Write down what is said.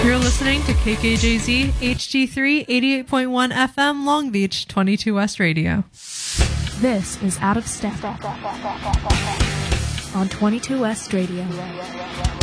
You're listening to KKJZ HD3 88.1 FM Long Beach 22 West Radio. This is Out of Step on 22 West Radio.